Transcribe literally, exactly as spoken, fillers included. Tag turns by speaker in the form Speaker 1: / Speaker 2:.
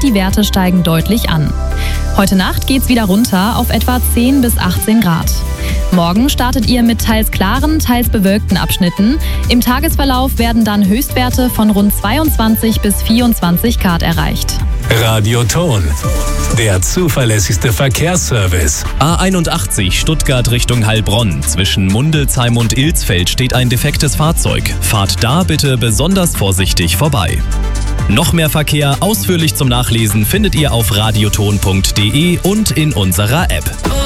Speaker 1: und die Werte steigen deutlich an. Heute Nacht geht's wieder runter auf etwa zehn bis achtzehn Grad. Morgen startet ihr mit teils klaren, teils bewölkten Abschnitten. Im Tagesverlauf werden dann Höchstwerte von rund zweiundzwanzig bis vierundzwanzig Grad erreicht.
Speaker 2: Radioton, der zuverlässigste Verkehrsservice.
Speaker 3: A einundachtzig Stuttgart Richtung Heilbronn. Zwischen Mundelsheim und Ilsfeld steht ein defektes Fahrzeug. Fahrt da bitte besonders vorsichtig vorbei. Noch mehr Verkehr ausführlich zum Nachlesen findet ihr auf radioton punkt de und in unserer App.